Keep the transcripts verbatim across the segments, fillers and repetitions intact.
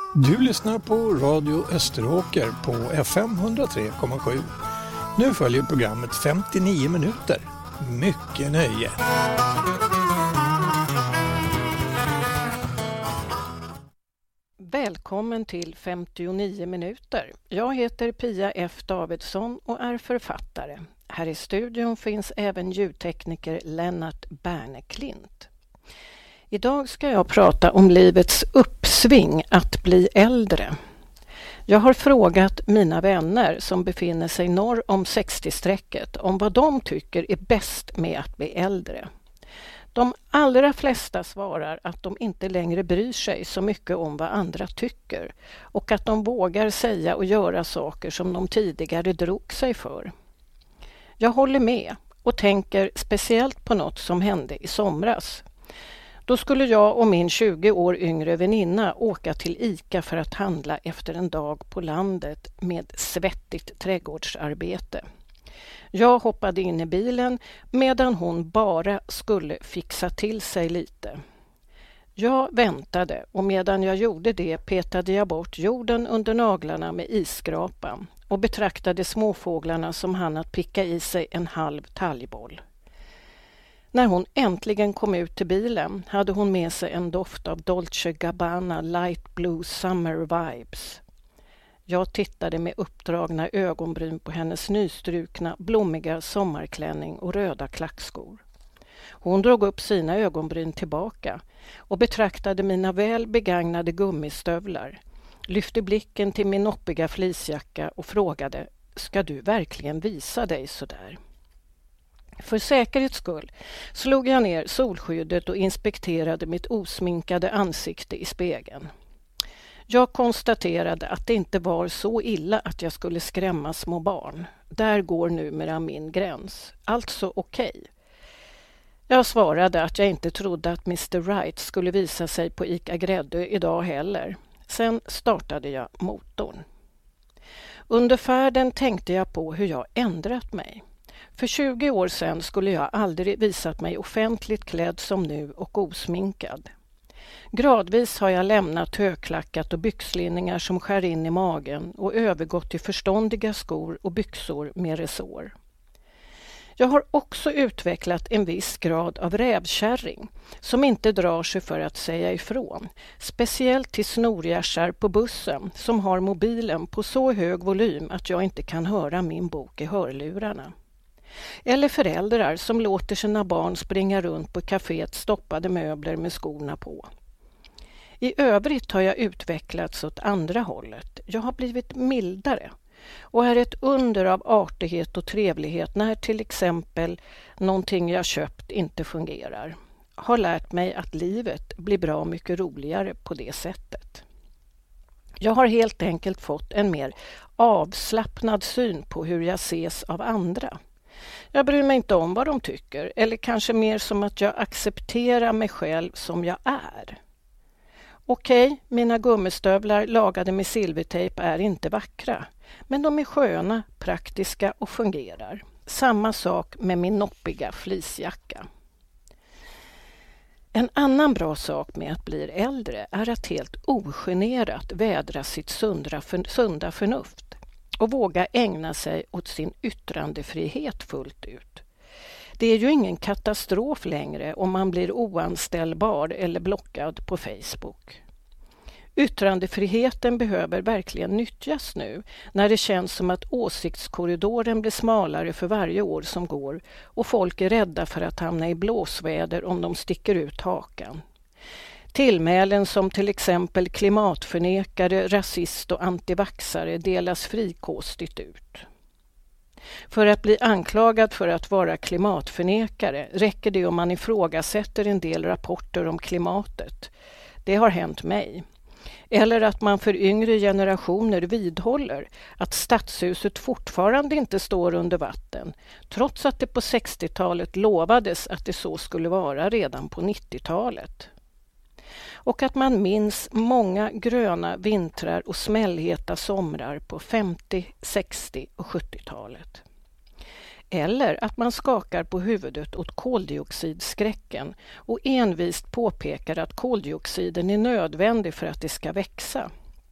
Du lyssnar på Radio Österåker på F M ett noll tre komma sju. Nu följer programmet femtionio minuter. Mycket nöje! Välkommen till femtionio minuter. Jag heter Pia F. Davidsson och är författare. Här i studion finns även ljudtekniker Lennart Berneklint. Idag ska jag prata om livets uppsving att bli äldre. Jag har frågat mina vänner som befinner sig norr om sextio-strecket om vad de tycker är bäst med att bli äldre. De allra flesta svarar att de inte längre bryr sig så mycket om vad andra tycker och att de vågar säga och göra saker som de tidigare drog sig för. Jag håller med och tänker speciellt på något som hände i somras. Då skulle jag och min tjugo år yngre väninna åka till ICA för att handla efter en dag på landet med svettigt trädgårdsarbete. Jag hoppade in i bilen medan hon bara skulle fixa till sig lite. Jag väntade och medan jag gjorde det petade jag bort jorden under naglarna med isskrapan och betraktade småfåglarna som hann att picka i sig en halv talgboll. När hon äntligen kom ut till bilen hade hon med sig en doft av Dolce Gabbana Light Blue Summer Vibes. Jag tittade med uppdragna ögonbryn på hennes nystrukna, blommiga sommarklänning och röda klackskor. Hon drog upp sina ögonbryn tillbaka och betraktade mina väl begagnade gummistövlar, lyfte blicken till min noppiga fleecejacka och frågade: "Ska du verkligen visa dig så där?" För säkerhets skull slog jag ner solskyddet och inspekterade mitt osminkade ansikte i spegeln. Jag konstaterade att det inte var så illa att jag skulle skrämma små barn. Där går numera min gräns. Alltså okej. Okay. Jag svarade att jag inte trodde att mister Wright skulle visa sig på ICA Gräddö idag heller. Sen startade jag motorn. Under färden tänkte jag på hur jag ändrat mig. För tjugo år sedan skulle jag aldrig visat mig offentligt klädd som nu och osminkad. Gradvis har jag lämnat högklackat och byxlinningar som skär in i magen och övergått till förståndiga skor och byxor med resår. Jag har också utvecklat en viss grad av rävkärring som inte drar sig för att säga ifrån, speciellt till snorgärsar på bussen som har mobilen på så hög volym att jag inte kan höra min bok i hörlurarna. Eller föräldrar som låter sina barn springa runt på kaféet stoppade möbler med skorna på. I övrigt har jag utvecklats åt andra hållet. Jag har blivit mildare och är ett under av artighet och trevlighet när till exempel någonting jag köpt inte fungerar. Har lärt mig att livet blir bra mycket roligare på det sättet. Jag har helt enkelt fått en mer avslappnad syn på hur jag ses av andra. Jag bryr mig inte om vad de tycker, eller kanske mer som att jag accepterar mig själv som jag är. Okej, mina gummistövlar lagade med silvertejp är inte vackra, men de är sköna, praktiska och fungerar. Samma sak med min noppiga fleecejacka. En annan bra sak med att bli äldre är att helt ogenerat vädra sitt sunda, för, sunda förnuft och våga ägna sig åt sin yttrandefrihet fullt ut. Det är ju ingen katastrof längre om man blir oanställbar eller blockad på Facebook. Yttrandefriheten behöver verkligen nyttjas nu när det känns som att åsiktskorridoren blir smalare för varje år som går och folk är rädda för att hamna i blåsväder om de sticker ut hakan. Tillmälen som till exempel klimatförnekare, rasist och antivaxare delas frikostigt ut. För att bli anklagad för att vara klimatförnekare räcker det om man ifrågasätter en del rapporter om klimatet. Det har hänt mig. Eller att man för yngre generationer vidhåller att stadshuset fortfarande inte står under vatten, trots att det på sextiotalet lovades att det så skulle vara redan på nittiotalet. Och att man minns många gröna vintrar och smällheta somrar på femtio-, sextio- och sjuttiotalet. Eller att man skakar på huvudet åt koldioxidskräcken och envist påpekar att koldioxiden är nödvändig för att det ska växa.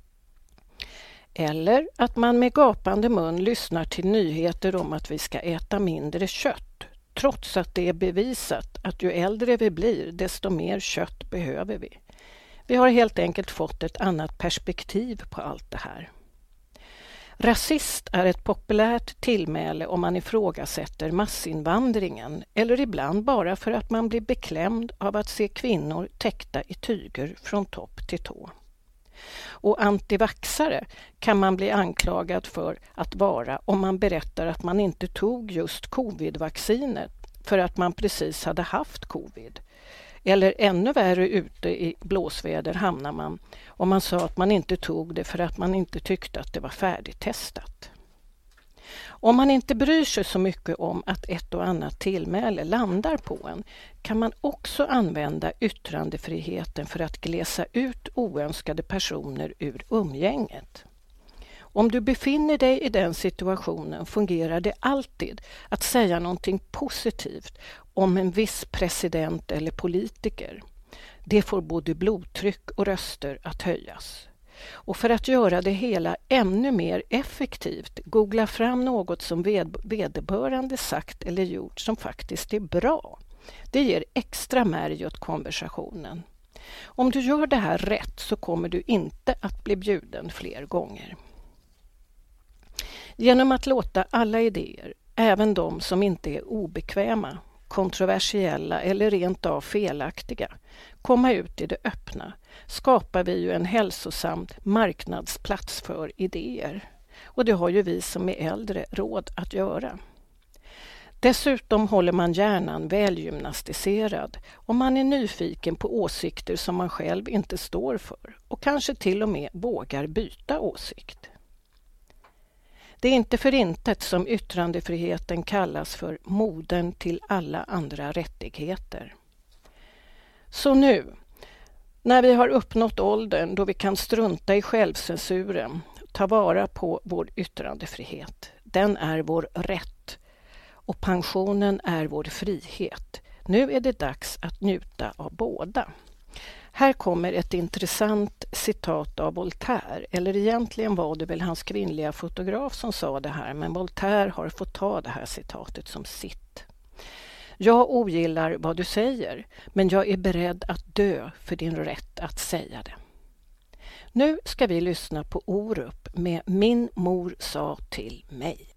Eller att man med gapande mun lyssnar till nyheter om att vi ska äta mindre kött, trots att det är bevisat att ju äldre vi blir, desto mer kött behöver vi. Vi har helt enkelt fått ett annat perspektiv på allt det här. Rasist är ett populärt tillmäle om man ifrågasätter massinvandringen eller ibland bara för att man blir beklämd av att se kvinnor täckta i tyger från topp till tå. Och antivaxare kan man bli anklagad för att vara om man berättar att man inte tog just covid-vaccinet för att man precis hade haft covid. Eller ännu värre ute i blåsväder hamnar man om man sa att man inte tog det för att man inte tyckte att det var färdigtestat. Om man inte bryr sig så mycket om att ett och annat tillmäle landar på en kan man också använda yttrandefriheten för att glesa ut oönskade personer ur umgänget. Om du befinner dig i den situationen fungerar det alltid att säga någonting positivt om en viss president eller politiker. Det får både blodtryck och röster att höjas. Och för att göra det hela ännu mer effektivt, googla fram något som ved- vederbörande sagt eller gjort som faktiskt är bra. Det ger extra märg åt konversationen. Om du gör det här rätt så kommer du inte att bli bjuden fler gånger. Genom att låta alla idéer, även de som inte är obekväma, kontroversiella eller rent av felaktiga, komma ut i det öppna, skapar vi ju en hälsosam marknadsplats för idéer. Och det har ju vi som är äldre råd att göra. Dessutom håller man hjärnan välgymnastiserad om man är nyfiken på åsikter som man själv inte står för och kanske till och med vågar byta åsikt. Det är inte för intet som yttrandefriheten kallas för modern till alla andra rättigheter. Så nu, när vi har uppnått åldern då vi kan strunta i självcensuren, ta vara på vår yttrandefrihet. Den är vår rätt och pensionen är vår frihet. Nu är det dags att njuta av båda. Här kommer ett intressant citat av Voltaire, eller egentligen var det väl hans kvinnliga fotograf som sa det här, men Voltaire har fått ta det här citatet som sitt. Jag ogillar vad du säger, men jag är beredd att dö för din rätt att säga det. Nu ska vi lyssna på Orup med Min mor sa till mig.